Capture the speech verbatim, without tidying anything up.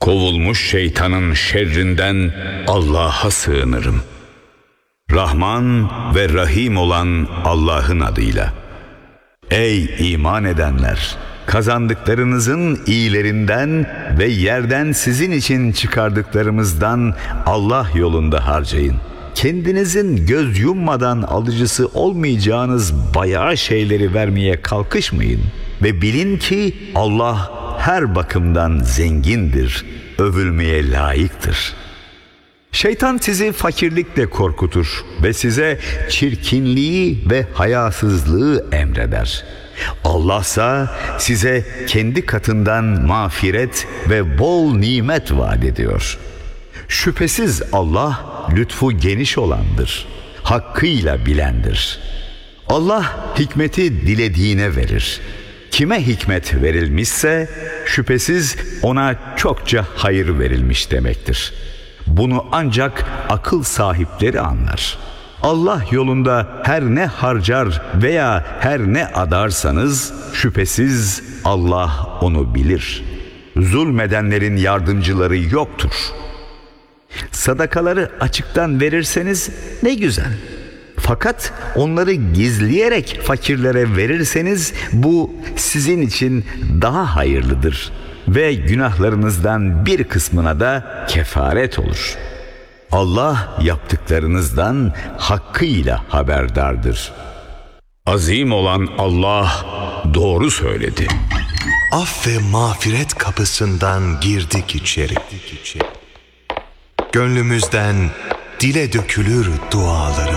Kovulmuş şeytanın şerrinden Allah'a sığınırım. Rahman ve Rahim olan Allah'ın adıyla. Ey iman edenler! Kazandıklarınızın iyilerinden ve yerden sizin için çıkardıklarımızdan Allah yolunda harcayın. Kendinizin göz yummadan alıcısı olmayacağınız bayağı şeyleri vermeye kalkışmayın. Ve bilin ki Allah her bakımdan zengindir, övülmeye layıktır. Şeytan sizi fakirlikle korkutur ve size çirkinliği ve hayasızlığı emreder. Allah'sa size kendi katından mağfiret ve bol nimet vaat ediyor. Şüphesiz Allah lütfu geniş olandır, hakkıyla bilendir. Allah hikmeti dilediğine verir. Kime hikmet verilmişse şüphesiz ona çokça hayır verilmiş demektir. Bunu ancak akıl sahipleri anlar. Allah yolunda her ne harcar veya her ne adarsanız şüphesiz Allah onu bilir. Zulmedenlerin yardımcıları yoktur. Sadakaları açıktan verirseniz ne güzel. Fakat onları gizleyerek fakirlere verirseniz bu sizin için daha hayırlıdır ve günahlarınızdan bir kısmına da kefaret olur. Allah yaptıklarınızdan hakkıyla haberdardır. Azim olan Allah doğru söyledi. Af ve mağfiret kapısından girdik içeri. Gönlümüzden dile dökülür dualarımız.